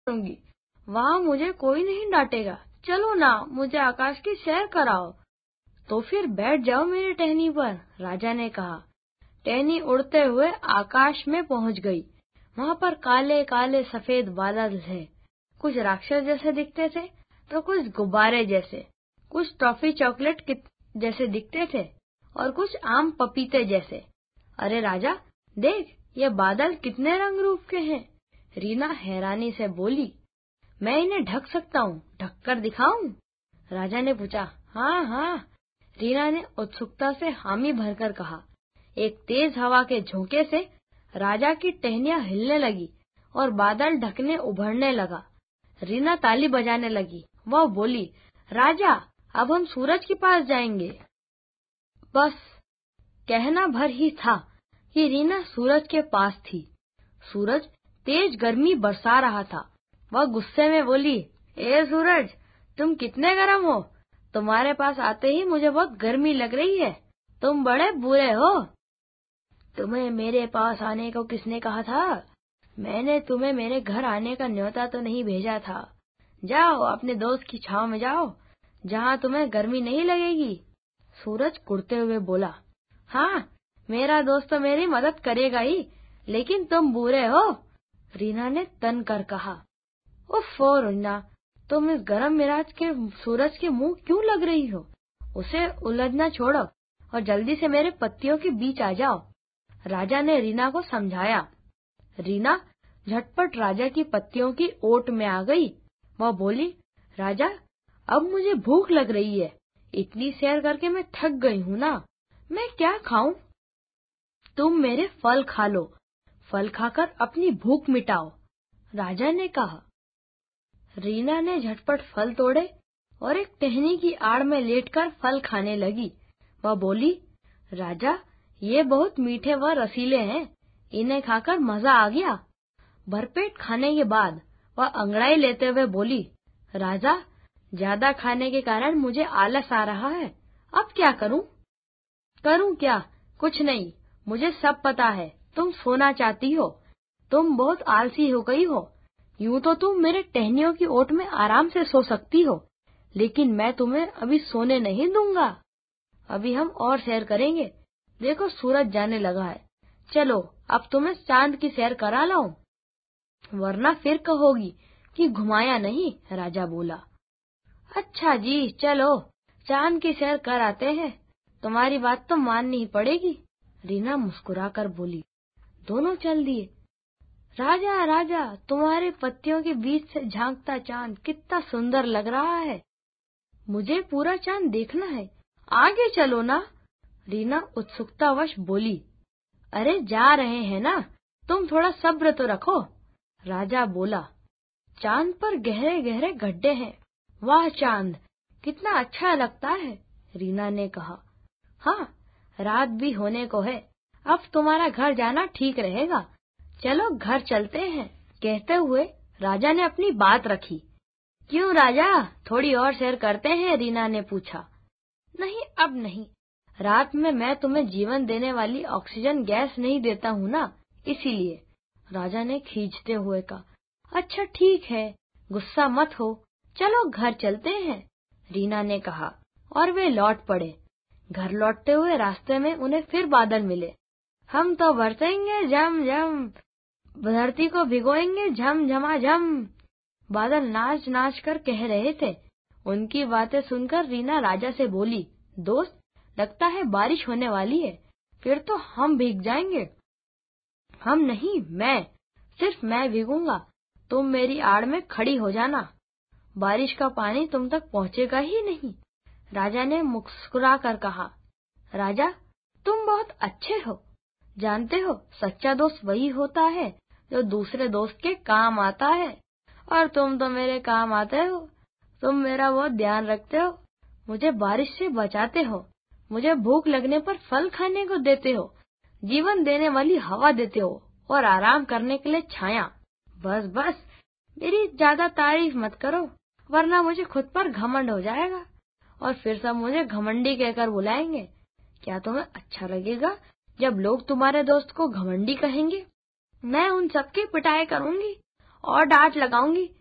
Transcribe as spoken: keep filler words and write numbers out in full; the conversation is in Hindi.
करूंगी, वहाँ मुझे कोई नहीं डांटेगा। चलो ना, मुझे आकाश की सैर कराओ। तो फिर बैठ जाओ मेरी टहनी पर, राजा ने कहा। टहनी उड़ते हुए आकाश में पहुंच गई। वहाँ पर काले काले सफेद बादल थे। कुछ राक्षस जैसे दिखते थे तो कुछ गुब्बारे जैसे, कुछ टॉफी चॉकलेट जैसे दिखते थे और कुछ आम पपीते जैसे। अरे राजा, देख, ये बादल कितने रंग रूप के हैं। रीना हैरानी से बोली। मैं इन्हें ढक सकता हूँ, ढक कर दिखाऊं? राजा ने पूछा। हाँ हाँ, रीना ने उत्सुकता से हामी भरकर कहा। एक तेज हवा के झोंके से राजा की टहनियां हिलने लगी और बादल ढकने उभरने लगा। रीना ताली बजाने लगी। वह बोली, राजा, अब हम सूरज के पास जाएंगे। बस कहना भर ही था कि रीना सूरज के पास थी। सूरज तेज गर्मी बरसा रहा था। वह गुस्से में बोली, ए सूरज, तुम कितने गर्म हो। तुम्हारे पास आते ही मुझे बहुत गर्मी लग रही है। तुम बड़े बुरे हो। तुम्हें मेरे पास आने को किसने कहा था? मैंने तुम्हें मेरे घर आने का न्योता तो नहीं भेजा था। जाओ, अपने दोस्त की छांव में जाओ, जहाँ तुम्हें गर्मी नहीं लगेगी। सूरज कुड़ते हुए बोला। हाँ, मेरा दोस्त तो मेरी मदद करेगा ही, लेकिन तुम बुरे हो, रीना ने तन कर कहा। उफ़ रीना, तुम इस गर्म मिजाज के सूरज के मुंह क्यों लग रही हो? उसे उलझना छोड़ो और जल्दी से मेरे पत्तियों के बीच आ जाओ, राजा ने रीना को समझाया। रीना झटपट राजा की पत्तियों की ओट में आ गई। वह बोली, राजा, अब मुझे भूख लग रही है। इतनी सैर करके मैं थक गई हूँ ना, मैं क्या खाऊं? तुम मेरे फल खा लो, फल खाकर अपनी भूख मिटाओ, राजा ने कहा। रीना ने झटपट फल तोड़े और एक टहनी की आड़ में लेटकर फल खाने लगी। वह बोली, राजा, ये बहुत मीठे व रसीले हैं, इन्हें खाकर मजा आ गया। भरपेट खाने के बाद वह अंगड़ाई लेते हुए बोली, राजा, ज्यादा खाने के कारण मुझे आलस आ रहा है, अब क्या करूं? करूं क्या? कुछ नहीं, मुझे सब पता है। तुम सोना चाहती हो, तुम बहुत आलसी हो गई हो। यूं तो तुम मेरे टहनियों की ओट में आराम से सो सकती हो, लेकिन मैं तुम्हें अभी सोने नहीं दूंगा। अभी हम और सैर करेंगे। देखो, सूरज जाने लगा है। चलो, अब तुम्हें चांद की सैर करा लाऊं, वरना फिर कहोगी कि घुमाया नहीं, राजा बोला। अच्छा जी, चलो चांद की सैर कर आते हैं। तुम्हारी बात तो माननी ही पड़ेगी, रीना मुस्कुराकर बोली। दोनों चल दिए। राजा, राजा, तुम्हारे पत्तियों के बीच से झांकता चांद कितना सुंदर लग रहा है। मुझे पूरा चांद देखना है, आगे चलो ना, रीना उत्सुकतावश बोली। अरे जा रहे हैं ना, तुम थोड़ा सब्र तो रखो, राजा बोला। चांद पर गहरे गहरे गड्ढे हैं। वाह चांद, कितना अच्छा लगता है, रीना ने कहा। हाँ, रात भी होने को है, अब तुम्हारा घर जाना ठीक रहेगा। चलो घर चलते हैं, कहते हुए राजा ने अपनी बात रखी। क्यों राजा, थोड़ी और सैर करते हैं, रीना ने पूछा। नहीं, अब नहीं, रात में मैं तुम्हें जीवन देने वाली ऑक्सीजन गैस नहीं देता हूँ ना, इसीलिए, राजा ने खींचते हुए कहा। अच्छा ठीक है, गुस्सा मत हो, चलो घर चलते हैं, रीना ने कहा, और वे लौट पड़े। घर लौटते हुए रास्ते में उन्हें फिर बादल मिले। हम तो बरसेंगे झम झम, धरती को भिगोएंगे झम झमा झम, बादल नाच नाच कर कह रहे थे। उनकी बातें सुनकर रीना राजा से बोली, दोस्त, लगता है बारिश होने वाली है, फिर तो हम भीग जाएंगे। हम नहीं, मैं, सिर्फ मैं भीगूंगा, तुम मेरी आड़ में खड़ी हो जाना, बारिश का पानी तुम तक पहुँचेगा ही नहीं, राजा ने मुस्कुरा कर कहा। राजा, तुम बहुत अच्छे हो, जानते हो, सच्चा दोस्त वही होता है जो दूसरे दोस्त के काम आता है, और तुम तो मेरे काम आते हो। तुम मेरा बहुत ध्यान रखते हो, मुझे बारिश से बचाते हो, मुझे भूख लगने पर फल खाने को देते हो, जीवन देने वाली हवा देते हो, और आराम करने के लिए छाया। बस बस, मेरी ज्यादा तारीफ मत करो, वरना मुझे खुद पर घमंड हो जाएगा और फिर सब मुझे घमंडी कहकर बुलाएंगे। क्या तुम्हें अच्छा लगेगा जब लोग तुम्हारे दोस्त को घमंडी कहेंगे? मैं उन सबकी पिटाई करूंगी और डांट लगाऊंगी